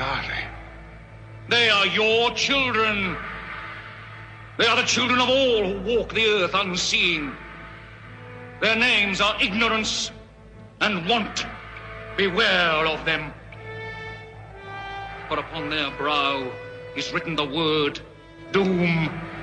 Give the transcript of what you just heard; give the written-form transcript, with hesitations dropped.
are they? They are your children. They are the children of all who walk the earth unseeing. Their names are ignorance and want. Beware of them. For upon their brow is written the word doom.